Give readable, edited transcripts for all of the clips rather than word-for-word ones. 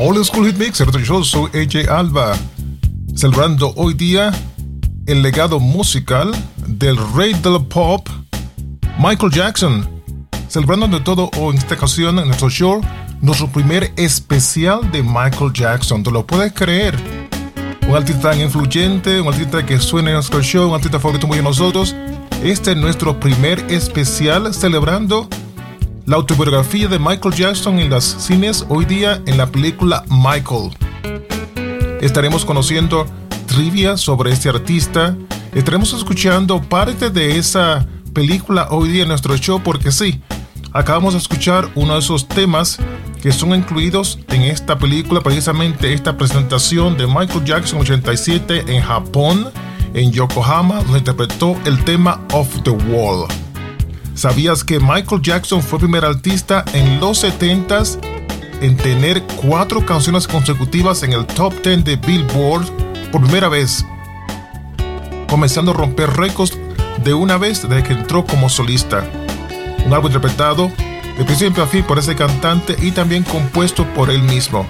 Old School Hit Mix, yo soy AJ Alba, celebrando hoy día el legado musical del rey del pop, Michael Jackson. Celebrando de todo en esta ocasión en nuestro show, nuestro primer especial de Michael Jackson. ¿Te lo puedes creer? Un artista tan influyente, un artista que suena en nuestro show, un artista favorito muy de nosotros. Este es nuestro primer especial celebrando la autobiografía de Michael Jackson en los cines hoy día en la película Michael. Estaremos conociendo trivia sobre este artista. Estaremos escuchando parte de esa película hoy día en nuestro show porque sí, acabamos de escuchar uno de esos temas que son incluidos en esta película, precisamente esta presentación de Michael Jackson 87 en Japón, en Yokohama, donde interpretó el tema Off the Wall. ¿Sabías que Michael Jackson fue el primer artista en los 70s en tener 4 canciones consecutivas en el top 10 de Billboard por primera vez, comenzando a romper récords de una vez desde que entró como solista? Un álbum interpretado de principio a fin por ese cantante y también compuesto por él mismo.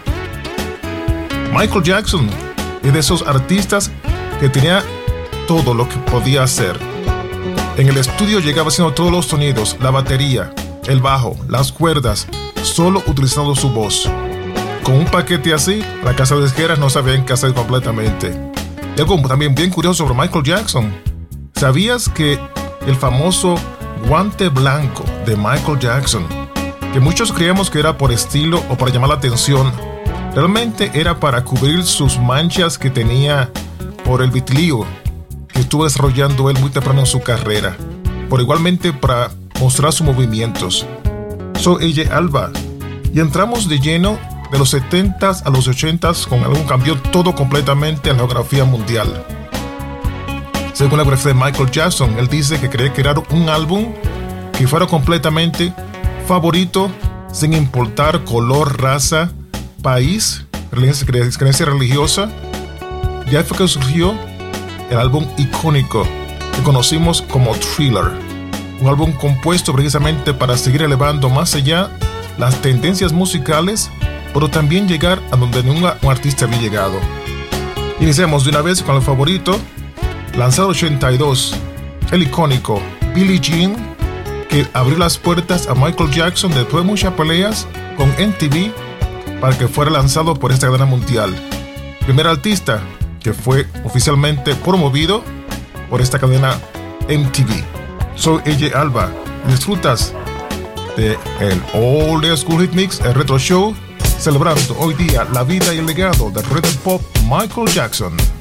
Michael Jackson es de esos artistas que tenía todo lo que podía hacer. En el estudio llegaba haciendo todos los sonidos, la batería, el bajo, las cuerdas, solo utilizando su voz. Con un paquete así, la casa de disqueras no sabían qué hacer completamente. Y algo también bien curioso sobre Michael Jackson. ¿Sabías que el famoso guante blanco de Michael Jackson, que muchos creíamos que era por estilo o para llamar la atención, realmente era para cubrir sus manchas que tenía por el vitiligo que estuvo desarrollando él muy temprano en su carrera, por igualmente para mostrar sus movimientos? Soy AJ Alba y entramos de lleno de los 70s a los 80s con algo que cambió todo completamente en la geografía mundial. Según la biografía de Michael Jackson, él dice que quería crear un álbum que fuera completamente favorito sin importar color, raza, país, creencia religiosa. Ya fue que surgió el álbum icónico que conocimos como Thriller, un álbum compuesto precisamente para seguir elevando más allá las tendencias musicales, pero también llegar a donde ningún artista había llegado. Iniciamos de una vez con el favorito, lanzado en 82, el icónico Billie Jean, que abrió las puertas a Michael Jackson después de muchas peleas con MTV para que fuera lanzado por esta cadena mundial. Primer artista que fue oficialmente promovido por esta cadena MTV. Soy AJ Alba. Disfrutas de el Old School Hit Mix, el Retro Show, celebrando hoy día la vida y el legado del rey del pop Michael Jackson.